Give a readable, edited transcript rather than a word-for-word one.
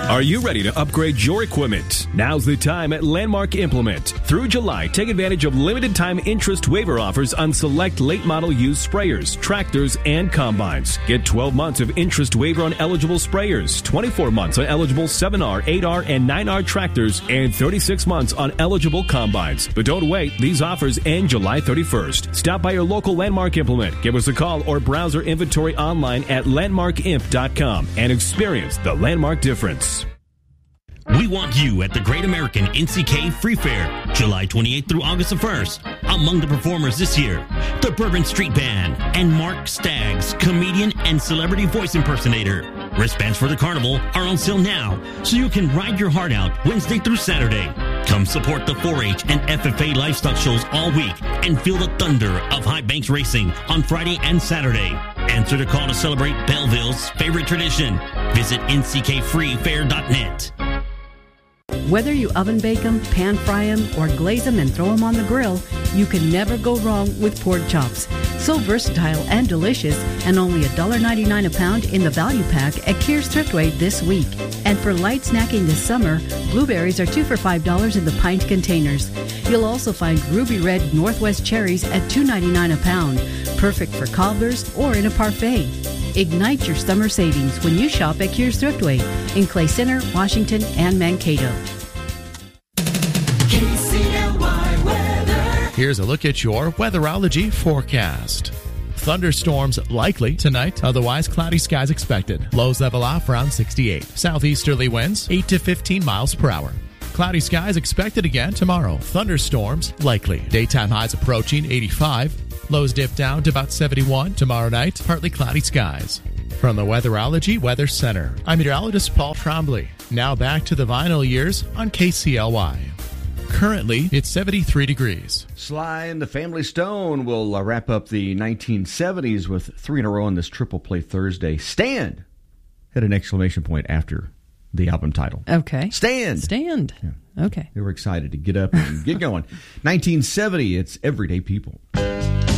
Are you ready to upgrade your equipment? Now's the time at Landmark Implement. Through July, take advantage of limited-time interest waiver offers on select late-model used sprayers, tractors, and combines. Get 12 months of interest waiver on eligible sprayers, 24 months on eligible 7R, 8R, and 9R tractors, and 36 months on eligible combines. But don't wait. These offers end July 31st. Stop by your local Landmark Implement. Give us a call or browse our inventory online at landmarkimp.com and experience the Landmark difference. We want you at the Great American NCK Free Fair, July 28th through August 1st. Among the performers this year, the Bourbon Street Band and Mark Staggs, comedian and celebrity voice impersonator. Wristbands for the carnival are on sale now, so you can ride your heart out Wednesday through Saturday. Come support the 4-H and FFA livestock shows all week and feel the thunder of High Banks Racing on Friday and Saturday. Answer the call to celebrate Belleville's favorite tradition. Visit nckfreefair.net. Whether you oven bake them, pan fry them, or glaze them and throw them on the grill, you can never go wrong with pork chops. So versatile and delicious, and only $1.99 a pound in the value pack at Keir's Thriftway this week. And for light snacking this summer, blueberries are 2 for $5 in the pint containers. You'll also find ruby red Northwest cherries at $2.99 a pound, perfect for cobblers or in a parfait. Ignite your summer savings when you shop at Keir's Thriftway in Clay Center, Washington, and Mankato. KCLY weather. Here's a look at your weatherology forecast. Thunderstorms likely tonight, otherwise cloudy skies expected. Lows level off around 68. Southeasterly winds 8 to 15 miles per hour. Cloudy skies expected again tomorrow. Thunderstorms likely. Daytime highs approaching 85. Lows dip down to about 71 tomorrow night. Partly cloudy skies. From the Weatherology Weather Center, I'm meteorologist Paul Trombley. Now back to the vinyl years on KCLY. Currently, it's 73 degrees. Sly and the Family Stone will wrap up the 1970s with 3 in a row on this Triple Play Thursday. Stand! Had an exclamation point after the album title. Okay. Stand! Stand. Yeah. Okay. They were excited to get up and get going. 1970, it's Everyday People.